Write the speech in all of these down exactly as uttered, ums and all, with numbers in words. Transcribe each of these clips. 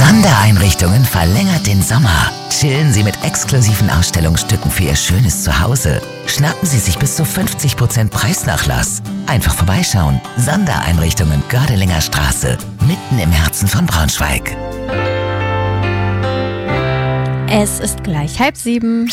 Sondereinrichtungen verlängert den Sommer. Chillen Sie mit exklusiven Ausstellungsstücken für Ihr schönes Zuhause. Schnappen Sie sich bis zu fünfzig Prozent Preisnachlass. Einfach vorbeischauen. Sondereinrichtungen Gördelinger Straße, mitten im Herzen von Braunschweig. Es ist gleich halb sieben.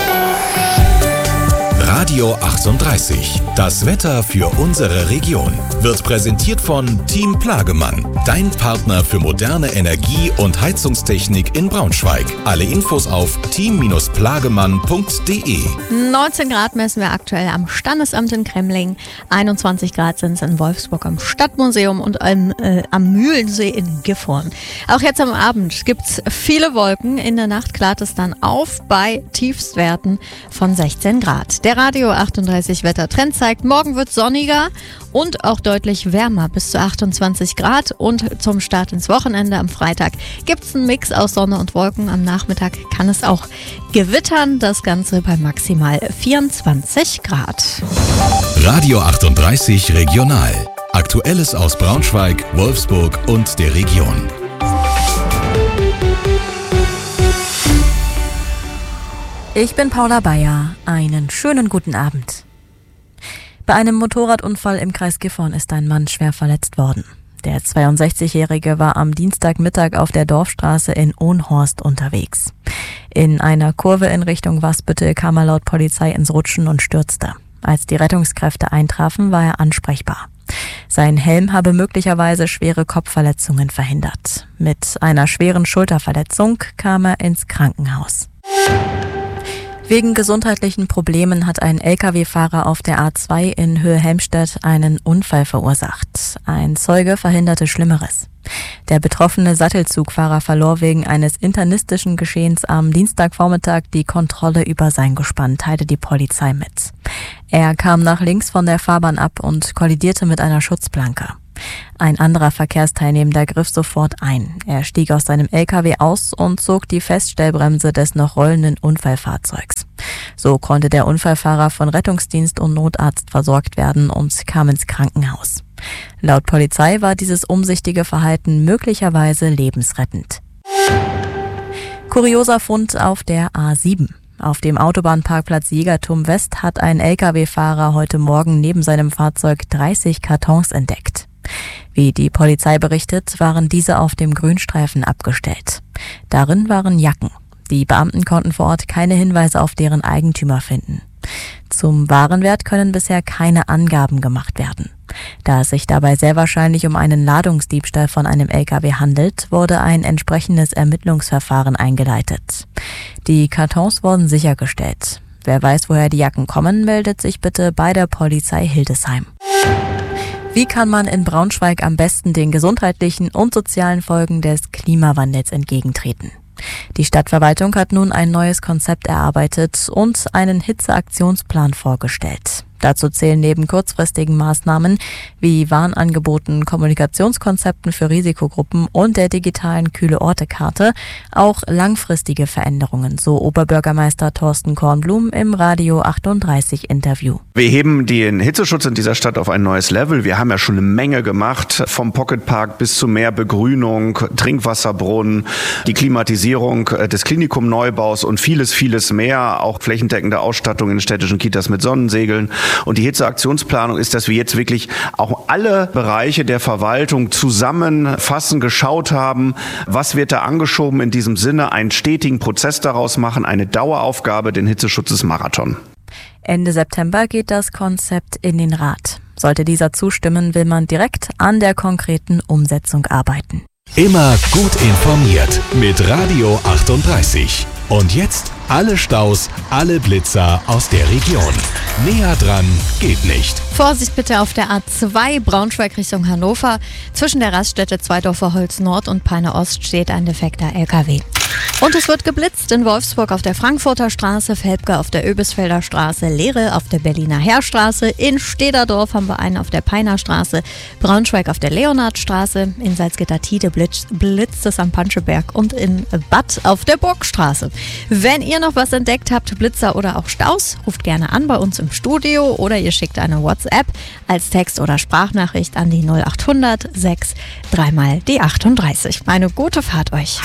Radio achtunddreißig. Das Wetter für unsere Region wird präsentiert von Team Plagemann, dein Partner für moderne Energie- und Heizungstechnik in Braunschweig. Alle Infos auf team plagemann punkt de. neunzehn Grad messen wir aktuell am Standesamt in Kremling. einundzwanzig Grad sind es in Wolfsburg am Stadtmuseum und am, äh, am Mühlensee in Gifhorn. Auch jetzt am Abend gibt es viele Wolken. In der Nacht klart es dann auf bei Tiefstwerten von sechzehn Grad. Der Radio achtunddreißig Wettertrend zeigt, morgen wird sonniger und auch deutlich wärmer, bis zu achtundzwanzig Grad. Und zum Start ins Wochenende am Freitag gibt es einen Mix aus Sonne und Wolken. Am Nachmittag kann es auch gewittern, das Ganze bei maximal vierundzwanzig Grad. Radio achtunddreißig Regional. Aktuelles aus Braunschweig, Wolfsburg und der Region. Ich bin Paula Bayer. Einen schönen guten Abend. Bei einem Motorradunfall im Kreis Gifhorn ist ein Mann schwer verletzt worden. Der zweiundsechzigjährige war am Dienstagmittag auf der Dorfstraße in Ohnhorst unterwegs. In einer Kurve in Richtung Wasbüttel kam er laut Polizei ins Rutschen und stürzte. Als die Rettungskräfte eintrafen, war er ansprechbar. Sein Helm habe möglicherweise schwere Kopfverletzungen verhindert. Mit einer schweren Schulterverletzung kam er ins Krankenhaus. Wegen gesundheitlichen Problemen hat ein L K W-Fahrer auf der A zwei in Höhe-Helmstedt einen Unfall verursacht. Ein Zeuge verhinderte Schlimmeres. Der betroffene Sattelzugfahrer verlor wegen eines internistischen Geschehens am Dienstagvormittag die Kontrolle über sein Gespann, teilte die Polizei mit. Er kam nach links von der Fahrbahn ab und kollidierte mit einer Schutzplanke. Ein anderer Verkehrsteilnehmer griff sofort ein. Er stieg aus seinem L K W aus und zog die Feststellbremse des noch rollenden Unfallfahrzeugs. So konnte der Unfallfahrer von Rettungsdienst und Notarzt versorgt werden und kam ins Krankenhaus. Laut Polizei war dieses umsichtige Verhalten möglicherweise lebensrettend. Kurioser Fund auf der A sieben. Auf dem Autobahnparkplatz Jägerturm West hat ein L K W-Fahrer heute Morgen neben seinem Fahrzeug dreißig Kartons entdeckt. Wie die Polizei berichtet, waren diese auf dem Grünstreifen abgestellt. Darin waren Jacken. Die Beamten konnten vor Ort keine Hinweise auf deren Eigentümer finden. Zum Warenwert können bisher keine Angaben gemacht werden. Da es sich dabei sehr wahrscheinlich um einen Ladungsdiebstahl von einem L K W handelt, wurde ein entsprechendes Ermittlungsverfahren eingeleitet. Die Kartons wurden sichergestellt. Wer weiß, woher die Jacken kommen, meldet sich bitte bei der Polizei Hildesheim. Wie kann man in Braunschweig am besten den gesundheitlichen und sozialen Folgen des Klimawandels entgegentreten? Die Stadtverwaltung hat nun ein neues Konzept erarbeitet und einen Hitzeaktionsplan vorgestellt. Dazu zählen neben kurzfristigen Maßnahmen wie Warnangeboten, Kommunikationskonzepten für Risikogruppen und der digitalen Kühle-Orte-Karte auch langfristige Veränderungen, so Oberbürgermeister Thorsten Kornblum im Radio achtunddreißig Interview. Wir heben den Hitzeschutz in dieser Stadt auf ein neues Level. Wir haben ja schon eine Menge gemacht, vom Pocketpark bis zu mehr Begrünung, Trinkwasserbrunnen, die Klimatisierung des Klinikumneubaus und vieles, vieles mehr, auch flächendeckende Ausstattung in städtischen Kitas mit Sonnensegeln. Und die Hitzeaktionsplanung ist, dass wir jetzt wirklich auch alle Bereiche der Verwaltung zusammenfassen, geschaut haben, was wird da angeschoben, in diesem Sinne einen stetigen Prozess daraus machen, eine Daueraufgabe, den Hitzeschutzes-Marathon. Ende September geht das Konzept in den Rat. Sollte dieser zustimmen, will man direkt an der konkreten Umsetzung arbeiten. Immer gut informiert mit Radio achtunddreißig. Und jetzt alle Staus, alle Blitzer aus der Region. Näher dran geht nicht. Vorsicht bitte auf der A zwei Braunschweig Richtung Hannover. Zwischen der Raststätte Zweidorfer Holz Nord und Peine Ost steht ein defekter L K W. Und es wird geblitzt in Wolfsburg auf der Frankfurter Straße, Velpke auf der Öbisfelder Straße, Lehre auf der Berliner Heerstraße, in Stederdorf haben wir einen auf der Peiner Straße, Braunschweig auf der Leonhardstraße, in Salzgitter-Tiede blitzt, blitzt es am Panscheberg und in Bad auf der Burgstraße. Wenn ihr noch was entdeckt habt, Blitzer oder auch Staus, ruft gerne an bei uns im Studio oder ihr schickt eine WhatsApp als Text- oder Sprachnachricht an die null achthundert sechs dreimal die achtunddreißig. Eine gute Fahrt euch.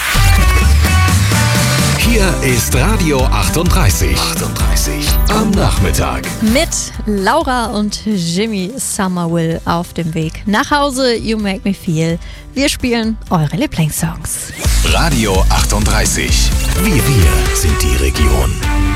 Hier ist Radio achtunddreißig. achtunddreißig am Nachmittag. Mit Laura und Jimmy Somerville auf dem Weg nach Hause. You Make Me Feel. Wir spielen eure Lieblingssongs. Radio achtunddreißig. Wir, wir sind die Region.